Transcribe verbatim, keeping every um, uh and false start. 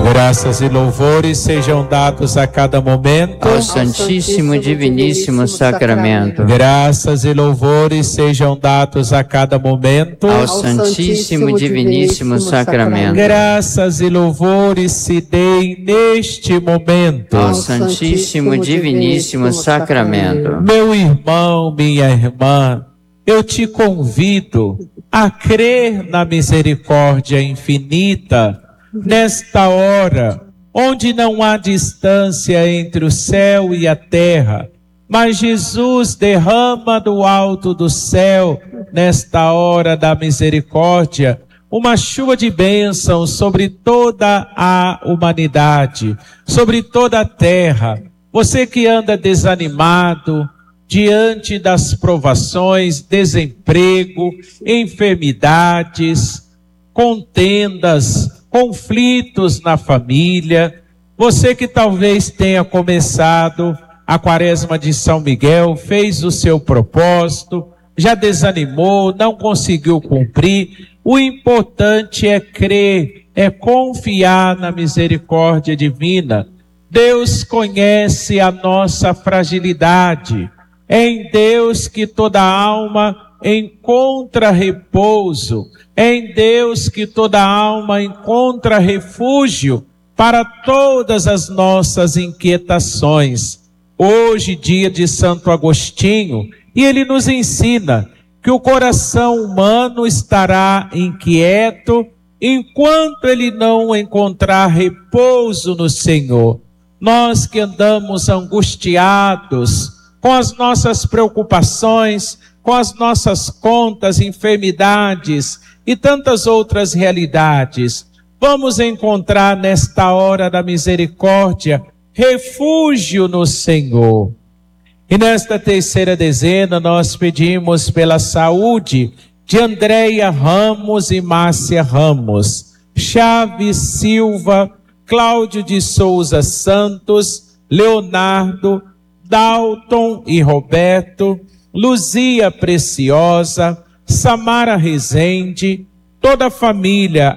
Graças e louvores sejam dados a cada momento ao Santíssimo e Diviníssimo Sacramento. Graças e louvores sejam dados a cada momento ao Santíssimo e Diviníssimo Sacramento. Graças e louvores se deem neste momento ao Santíssimo e Diviníssimo Sacramento. Meu irmão, minha irmã, eu te convido a crer na misericórdia infinita nesta hora, onde não há distância entre o céu e a terra, mas Jesus derrama do alto do céu, nesta hora da misericórdia, uma chuva de bênção sobre toda a humanidade, sobre toda a terra. Você que anda desanimado diante das provações, desemprego, enfermidades, contendas, conflitos na família, você que talvez tenha começado a quaresma de São Miguel, fez o seu propósito, já desanimou, não conseguiu cumprir, o importante é crer, é confiar na misericórdia divina. Deus conhece a nossa fragilidade, é em Deus que toda alma encontra repouso, é em Deus que toda alma encontra refúgio para todas as nossas inquietações. Hoje, dia de Santo Agostinho, e ele nos ensina que o coração humano estará inquieto enquanto ele não encontrar repouso no Senhor. Nós que andamos angustiados com as nossas preocupações, com as nossas contas, enfermidades e tantas outras realidades, vamos encontrar nesta hora da misericórdia refúgio no Senhor. E nesta terceira dezena nós pedimos pela saúde de Andréia Ramos e Márcia Ramos, Chaves Silva, Cláudio de Souza Santos, Leonardo, Dalton e Roberto, Luzia Preciosa, Samara Rezende, toda a família